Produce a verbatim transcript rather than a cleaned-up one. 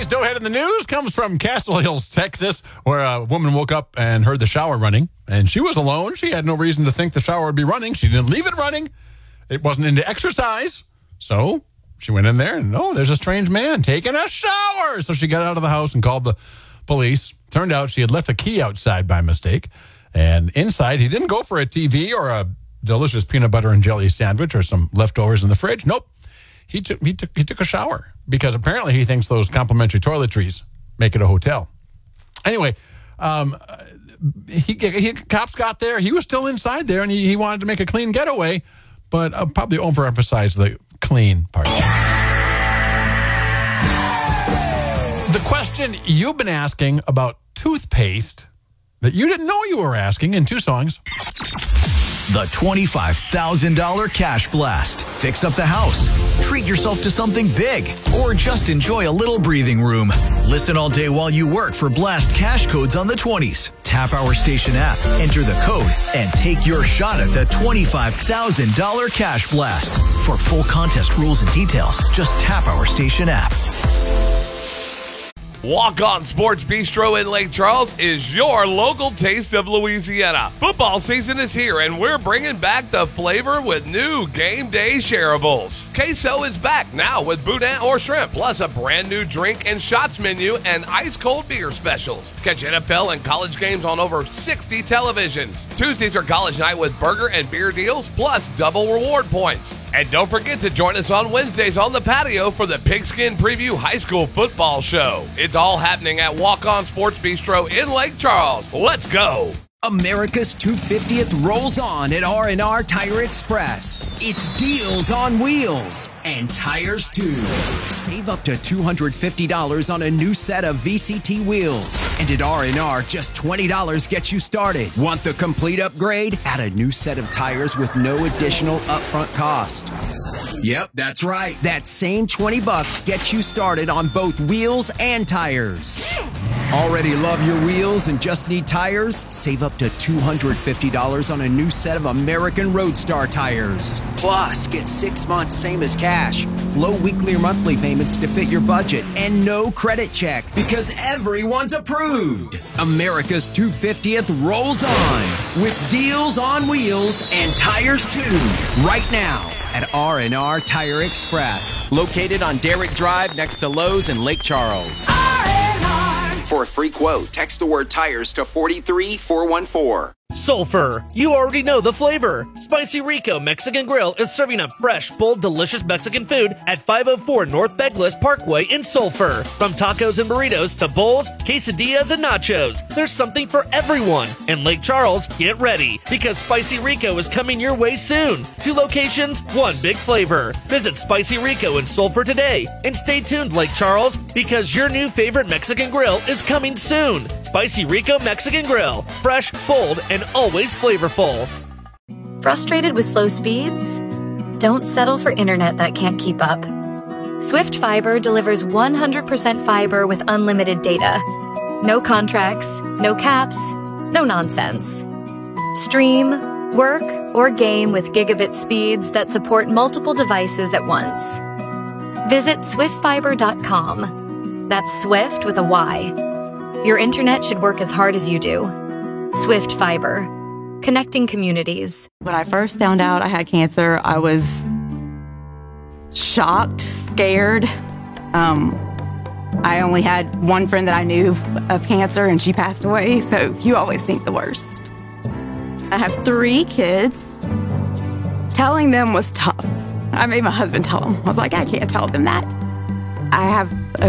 Doe Head in the News comes from Castle Hills, Texas, where a woman woke up and heard the shower running, and she was alone. She had no reason to think the shower would be running. She didn't leave it running. It wasn't into exercise, so she went in there, and, oh, there's a strange man taking a shower. So she got out of the house and called the police. Turned out she had left a key outside by mistake, and inside he didn't go for a T V or a delicious peanut butter and jelly sandwich or some leftovers in the fridge. Nope. He took he took he took a shower because apparently he thinks those complimentary toiletries make it a hotel. Anyway, um, he, he cops got there. He was still inside there, and he, he wanted to make a clean getaway, but uh, probably overemphasized the clean part. The question you've been asking about toothpaste that you didn't know you were asking in two songs. The twenty-five thousand dollars Cash Blast. Fix up the house, treat yourself to something big, or just enjoy a little breathing room. Listen all day while you work for Blast cash codes on the twenties. Tap our station app, enter the code, and take your shot at the twenty-five thousand dollars Cash Blast. For full contest rules and details, just tap our station app. Walk On Sports Bistro in Lake Charles is your local taste of Louisiana. Football season is here, and we're bringing back the flavor with new game day shareables. Queso is back now with boudin or shrimp, plus a brand new drink and shots menu and ice-cold beer specials. Catch N F L and college games on over sixty televisions. Tuesdays are college night with burger and beer deals, plus double reward points. And don't forget to join us on Wednesdays on the patio for the Pigskin Preview High School Football Show. It's all happening at Walk On Sports Bistro in Lake Charles. Let's go. America's two hundred fiftieth rolls on at R and R Tire Express. It's deals on wheels and tires too. Save up to two hundred fifty dollars on a new set of V C T wheels. And at R and R, just twenty dollars gets you started. Want the complete upgrade? Add a new set of tires with no additional upfront cost. Yep, that's right. That same twenty bucks gets you started on both wheels and tires. Already love your wheels and just need tires? Save up to two hundred fifty dollars on a new set of American Roadstar tires. Plus, get six months same as cash, low weekly or monthly payments to fit your budget, and no credit check because everyone's approved. America's two hundred fiftieth rolls on with deals on wheels and tires too. Right now at R and R Tire Express, located on Derrick Drive next to Lowe's in Lake Charles. R and R. For a free quote, text the word tires to four three four one four. Sulfur. You already know the flavor. Spicy Rico Mexican Grill is serving up fresh, bold, delicious Mexican food at five oh four North Douglas Parkway in Sulphur. From tacos and burritos to bowls, quesadillas, and nachos, there's something for everyone. In Lake Charles, get ready, because Spicy Rico is coming your way soon. Two locations, one big flavor. Visit Spicy Rico in Sulphur today, and stay tuned, Lake Charles, because your new favorite Mexican grill is coming soon. Spicy Rico Mexican Grill. Fresh, bold, and always flavorful. Frustrated with slow speeds? Don't settle for internet that can't keep up. Swift Fiber delivers one hundred percent fiber with unlimited data. No contracts, no caps, no nonsense. Stream, work, or game with gigabit speeds that support multiple devices at once. Visit swift fiber dot com. That's Swift with a Y. Your internet should work as hard as you do. Swift Fiber, connecting communities. When I first found out I had cancer, I was shocked, scared. Um, I only had one friend that I knew of cancer, and she passed away, so you always think the worst. I have three kids. Telling them was tough. I made my husband tell them. I was like, I can't tell them that. I have a